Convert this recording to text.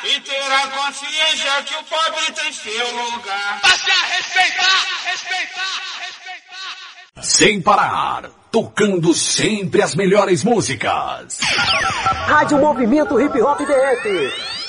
e ter a consciência que o pobre tem seu lugar. Passe a respeitar, respeitar, respeitar. Sem parar, tocando sempre as melhores músicas. Rádio Movimento Hip Hop DF.